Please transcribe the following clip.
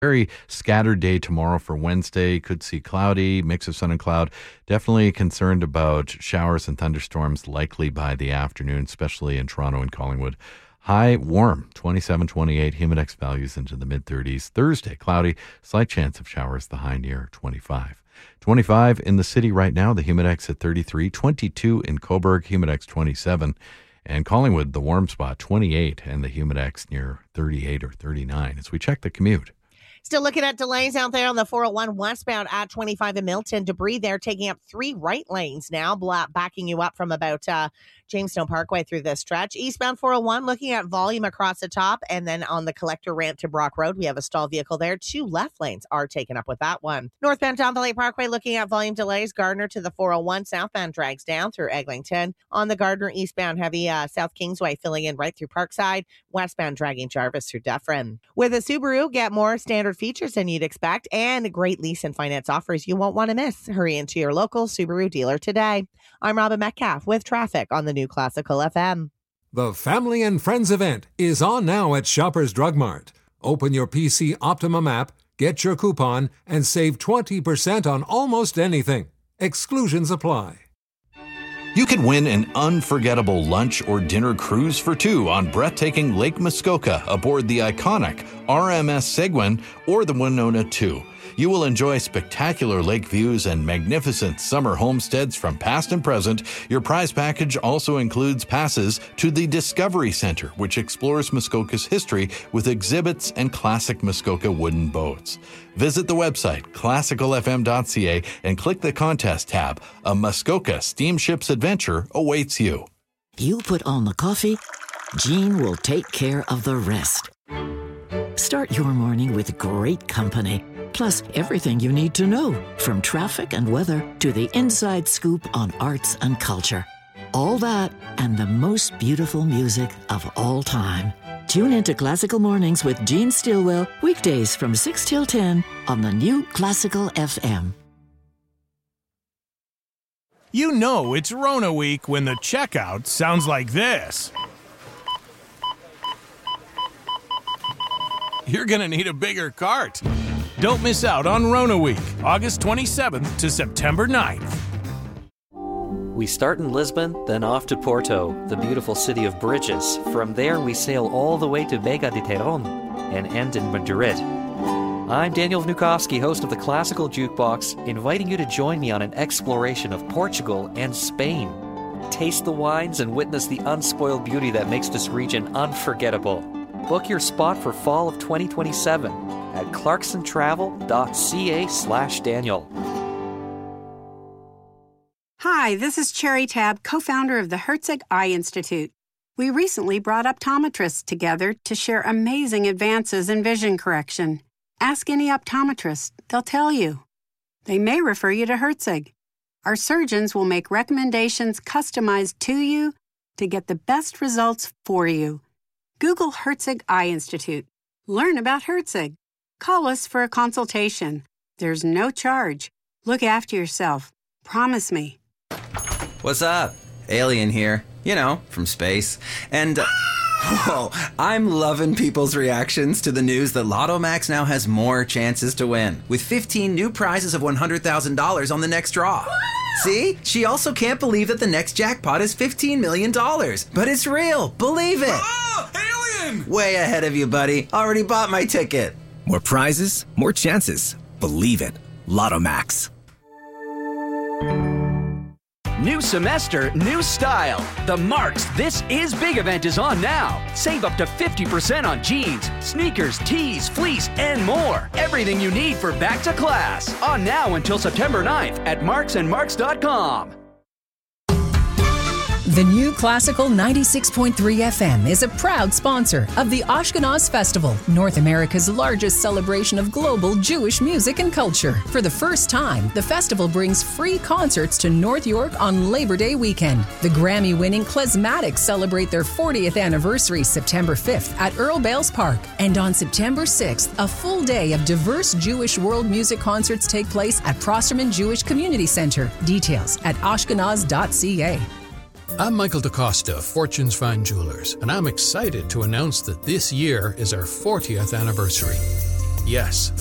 Very scattered day tomorrow for Wednesday. Could see cloudy, mix of sun and cloud. Definitely concerned about showers and thunderstorms likely by the afternoon, especially in Toronto and Collingwood. High warm, 27, 28, humidex values into the mid-30s. Thursday, cloudy, slight chance of showers, the high near 25. 25 in the city right now, the humidex at 33, 22 in Cobourg, humidex 27. And Collingwood, the warm spot, 28, and the humidex near 38 or 39 as we check the commute. Still looking at delays out there on the 401 westbound at 25 in Milton. Debris there taking up 3 right lanes now, backing you up from about Jamestown Parkway through this stretch. Eastbound 401 looking at volume across the top, and then on the collector ramp to Brock Road, we have a stalled vehicle there. 2 left lanes are taken up with that one. Northbound Don Valley Parkway looking at volume delays. Gardner to the 401 southbound drags down through Eglinton. On the Gardner eastbound heavy South Kingsway filling in right through Parkside. Westbound dragging Jarvis through Dufferin. With a Subaru, get more standard features than you'd expect and great lease and finance offers you won't want to miss. Hurry into your local Subaru dealer today. I'm Robin Metcalf with traffic on the New Classical FM. The Family and Friends event is on now at Shoppers Drug Mart. Open your PC Optimum app, get your coupon, and save 20% on almost anything. Exclusions apply. You could win an unforgettable lunch or dinner cruise for 2 on breathtaking Lake Muskoka aboard the iconic RMS Seguin or the Winona 2. You will enjoy spectacular lake views and magnificent summer homesteads from past and present. Your prize package also includes passes to the Discovery Center, which explores Muskoka's history with exhibits and classic Muskoka wooden boats. Visit the website, classicalfm.ca, and click the contest tab. A Muskoka steamship's adventure awaits you. You put on the coffee, Jean will take care of the rest. Start your morning with great company. Plus, everything you need to know, from traffic and weather to the inside scoop on arts and culture. All that and the most beautiful music of all time. Tune into Classical Mornings with Jean Stillwell, weekdays from 6 till 10 on the New Classical FM. You know it's Rona week when the checkout sounds like this. You're gonna need a bigger cart. Don't miss out on Rona Week, August 27th to September 9th. We start in Lisbon, then off to Porto, the beautiful city of bridges. From there, we sail all the way to Vega de Terón and end in Madrid. I'm Daniel Vnukovsky, host of the Classical Jukebox, inviting you to join me on an exploration of Portugal and Spain. Taste the wines and witness the unspoiled beauty that makes this region unforgettable. Book your spot for fall of 2027 at clarksontravel.ca/Daniel. Hi, this is Cherry Tab, co-founder of the Herzig Eye Institute. We recently brought optometrists together to share amazing advances in vision correction. Ask any optometrist, they'll tell you. They may refer you to Herzig. Our surgeons will make recommendations customized to you to get the best results for you. Google Herzig Eye Institute. Learn about Herzig. Call us for a consultation. There's no charge. Look after yourself. Promise me. What's up? Alien here. You know, from space. And, whoa, I'm loving people's reactions to the news that Lotto Max now has more chances to win, with 15 new prizes of $100,000 on the next draw. See? She also can't believe that the next jackpot is $15 million. But it's real. Believe it. Oh, alien! Way ahead of you, buddy. Already bought my ticket. More prizes, more chances. Believe it. Lotto Max. New semester, new style. The Marks This Is Big event is on now. Save up to 50% on jeans, sneakers, tees, fleece, and more. Everything you need for back to class. On now until September 9th at marksandmarks.com. The New Classical 96.3 FM is a proud sponsor of the Ashkenaz Festival, North America's largest celebration of global Jewish music and culture. For the first time, the festival brings free concerts to North York on Labor Day weekend. The Grammy-winning Klezmatics celebrate their 40th anniversary September 5th at Earl Bales Park. And on September 6th, a full day of diverse Jewish world music concerts take place at Prosterman Jewish Community Center. Details at ashkenaz.ca. I'm Michael DaCosta of Fortune's Fine Jewelers, and I'm excited to announce that this year is our 40th anniversary. Yes,